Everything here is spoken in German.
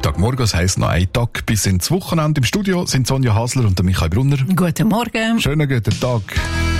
Freitagmorgen, das heisst noch ein Tag bis ins Wochenende. Im Studio sind Sonja Hasler und der Michael Brunner. Guten Morgen. Schönen guten Tag.